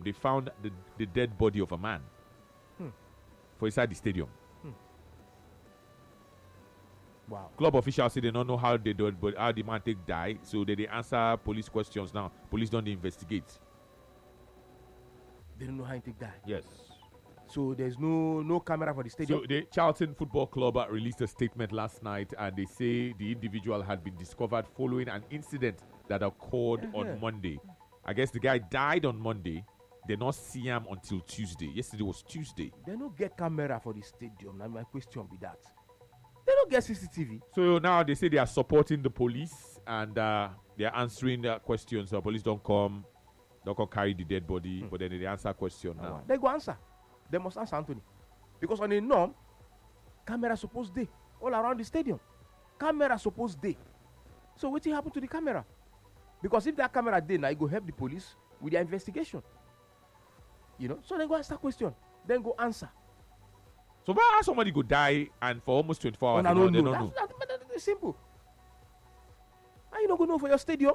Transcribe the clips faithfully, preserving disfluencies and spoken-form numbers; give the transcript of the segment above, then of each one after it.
They found the, the dead body of a man Hmm. for inside the stadium. Wow. Club officials say they don't know how they do it, but how the man take die. So they, they answer police questions now. Police don't investigate. They don't know how to take that. Yes. So there's no no camera for the stadium. So the Charlton Football Club uh, released a statement last night, and they say the individual had been discovered following an incident that occurred Uh-huh. on Monday. I guess the guy died on Monday. They not see him until Tuesday. Yesterday was Tuesday. They don't get camera for the stadium. Now my question be that. They don't get C C T V. So now they say they are supporting the police and uh, they are answering their questions. So police don't come, don't come carry the dead body, Hmm. but then they answer question now. They go answer. They must answer Anthony. Because on the norm, camera supposed day all around the stadium. Camera supposed day. So what happen to the camera? Because if that camera day now, it go help the police with their investigation. You know, so they go answer question, then go answer. So why somebody go die and for almost twenty-four hours Oh, they no, don't, they no, don't that's, know? that, that, that's simple. How you not gonna know for your stadium?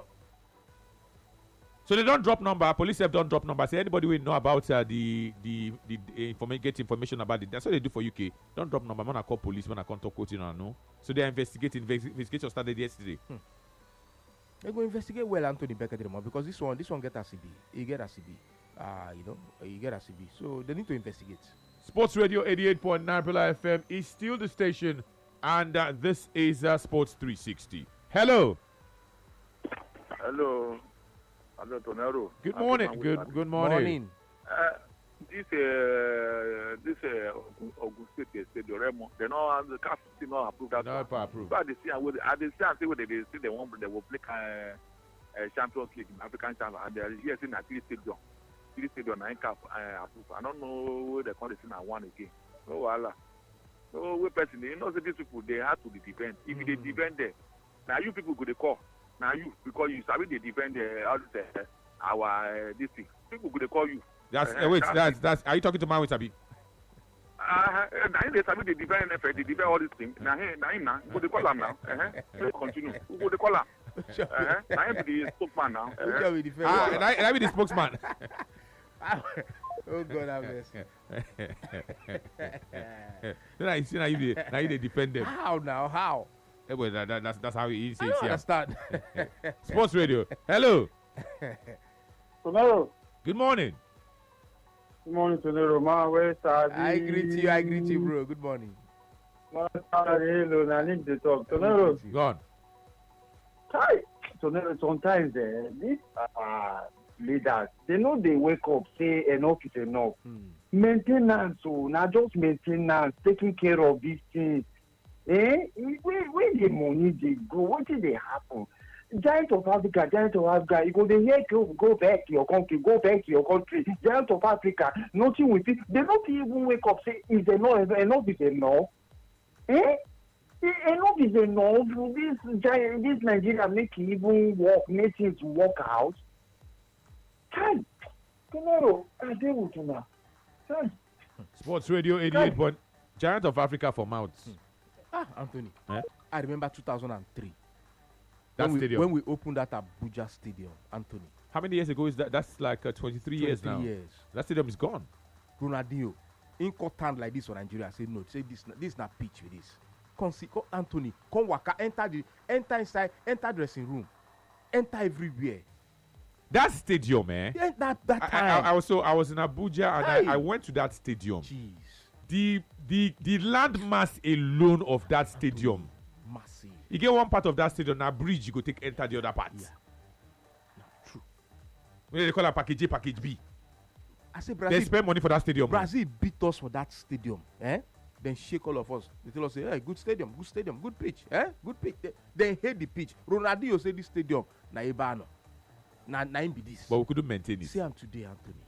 So they don't drop number. Police have don't drop number. Say anybody will know about uh, the the the, the informa- get information about it. That's what they do for U K. Don't drop number. When I call police, when I come talk with you, I know. So they are investigating. Invest- investigation started yesterday. Hmm. They go investigate well Anthony Becker because this one, this one get a C B. He get a C B. Ah, uh, you know, he get a C B. So they need to investigate. Sports Radio eighty-eight point nine Pula F M is still the station, and uh, this is uh, Sports three sixty. Hello. Hello. Hello, Tonero. Good morning. Good good morning. Morning. Uh, this uh, this uh, Ogun State Stadium, Remo, they know the cast still not approved that. Not approved. But they see, I they see, I see what they say they want, they will play uh, uh, Champions League, African Champions, and they are here saying that three stadium, three stadium, nine cap uh, approved. I don't know where they call it now one again. No, Allah. No, we person, you know, so these people they have to be defend. If mm. they defend there, now you people go to call. Now you, because you sabi they defend uh, all this, uh, our uh, this thing. People go to call you. That's Uh, uh, wait. that's That's that's. Are you talking to man with Abi? Uh, now they sabi they defend N F L, they defend all these things. Now hey, now him now, go to call him now. Uh-huh. Let's continue. Who go to call him? Uh-huh. Now him be the spokesman now. Who Uh-huh. can we defend? Ah, and I, and I be the spokesman. Oh God, have mercy. Then I see now you dey- now you dey defend them. How now? How? Eh, well, that, that, that's that's how he I says don't here. understand. Sports Radio. Hello. Tomorrow, Good morning. good morning to the Roma. Where I greet you. I greet you, bro. Good morning. Hello, I need to talk. Tomorrow, Gone. hi. Tomorrow, sometimes uh, these uh, leaders, they know they wake up, say enough is enough. Hmm. Maintenance, so not just maintenance, taking care of these things. Eh? Where, where the money they go? What did they happen? Giant of Africa, Giant of Africa, you go they hear go, go back to your country, go back to your country. Giant of Africa, nothing with it. They don't even wake up say is enough, enough is enough. Eh? Eh, Enough is enough. This giant, this Nigeria make it even work, make things work out. Time. Tomorrow, I deal with you now. Time. Sports Radio eighty-eight point Giant of Africa for mouths. Ah, Anthony. Eh? I remember two thousand three. That when we, stadium. when we opened that Abuja Stadium, Anthony. How many years ago is that? That's like uh, twenty-three years now. years. That stadium is gone. Ronaldinho, in stand like this for Nigeria, say no, say this, this not pitch with this. Come see, come Anthony, come waka, enter the, enter inside, enter dressing room, enter everywhere. That stadium, eh? Yeah, that that I, time. I, I was so I was in Abuja and Hey. I, I went to that stadium. Jeez, The the the landmass alone of that stadium. massive. You get one part of that stadium, now bridge you go take enter the other part. Yeah. No, true. When they call it package A, package B. I say They Brazil, spend money for that stadium. Brazil beat us for that stadium, eh? Then shake all of us. They tell us, say, hey, good stadium, good stadium, good pitch, eh? Good pitch. They, they hate the pitch. Ronaldinho say this stadium, na Ibano. Na na him be this. But we couldn't maintain it. See am today, Anthony.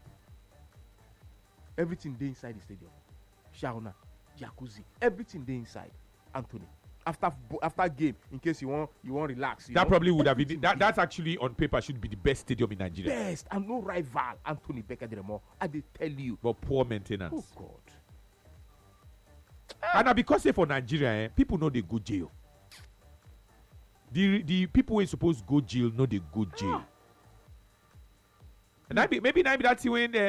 Everything dey inside the stadium. Shauna, jacuzzi, everything dey inside. Anthony. After bo- after game, in case you want you want relax. You That know, probably would have been everything that. dey. That's actually on paper should be the best stadium in Nigeria. Best and no rival. Anthony Becker Deremo. I dey tell you. But poor maintenance. Oh God. And now because say for Nigeria, eh, people know they go jail. The the people who supposed go jail know they go jail. And that be, maybe that be that thing when eh,